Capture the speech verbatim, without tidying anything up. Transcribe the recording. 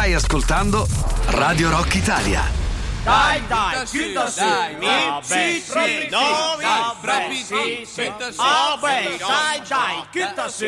Stai ascoltando Radio Rock Italia. Dai, dai, chiuda su. Dai, No, beh, sì, no, beh, sì, sì. Oh, beh, dai, dai, chiuda su.